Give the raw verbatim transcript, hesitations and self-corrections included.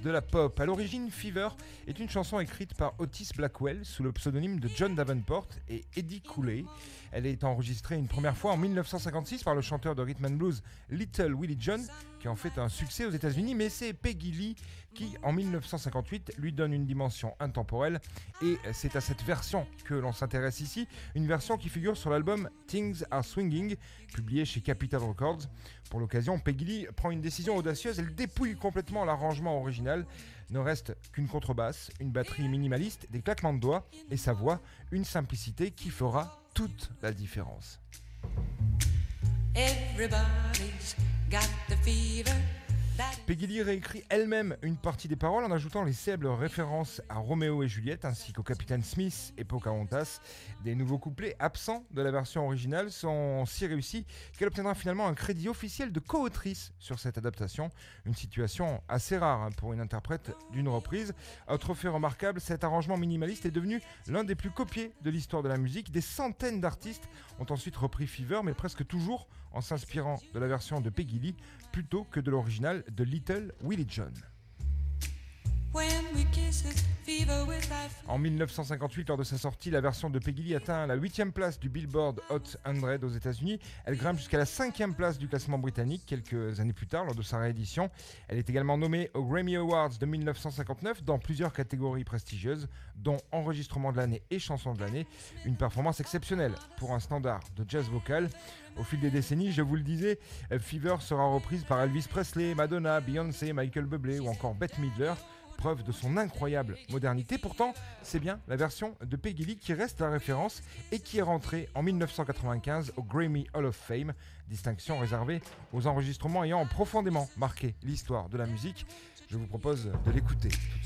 de la pop. À l'origine, Fever est une chanson écrite par Otis Blackwell sous le pseudonyme de John Davenport et Eddie Cooley. Elle est enregistrée une première fois en dix-neuf cent cinquante-six par le chanteur de rhythm and blues Little Willie John, qui en fait un succès aux États-Unis, mais c'est Peggy Lee qui, en dix-neuf cent cinquante-huit, lui donne une dimension intemporelle. Et c'est à cette version que l'on s'intéresse ici, une version qui figure sur l'album Things Are Swinging, publié chez Capitol Records. Pour l'occasion, Peggy Lee prend une décision audacieuse, elle dépouille complètement l'arrangement original. Ne reste qu'une contrebasse, une batterie minimaliste, des claquements de doigts et sa voix, une simplicité qui fera toute la différence. Everybody's got the fever. Peggy Lee réécrit elle-même une partie des paroles en ajoutant les célèbres références à Roméo et Juliette ainsi qu'au capitaine Smith et Pocahontas. Des nouveaux couplets absents de la version originale sont si réussis qu'elle obtiendra finalement un crédit officiel de co-autrice sur cette adaptation. Une situation assez rare pour une interprète d'une reprise. Autre fait remarquable, cet arrangement minimaliste est devenu l'un des plus copiés de l'histoire de la musique. Des centaines d'artistes ont ensuite repris Fever, mais presque toujours en s'inspirant de la version de Peggy Lee plutôt que de l'original de Little Willie John. En dix-neuf cent cinquante-huit, lors de sa sortie, la version de Peggy Lee atteint la huitième place du Billboard Hot cent aux États-Unis. Elle grimpe jusqu'à la cinquième place du classement britannique quelques années plus tard lors de sa réédition. Elle est également nommée aux Grammy Awards de dix-neuf cent cinquante-neuf dans plusieurs catégories prestigieuses, dont enregistrement de l'année et chanson de l'année. Une performance exceptionnelle pour un standard de jazz vocal. Au fil des décennies, je vous le disais, Fever sera reprise par Elvis Presley, Madonna, Beyoncé, Michael Bublé ou encore Bette Midler. Preuve de son incroyable modernité. Pourtant, c'est bien la version de Peggy Lee qui reste la référence et qui est rentrée en dix-neuf cent quatre-vingt-quinze au Grammy Hall of Fame, distinction réservée aux enregistrements ayant profondément marqué l'histoire de la musique. Je vous propose de l'écouter tout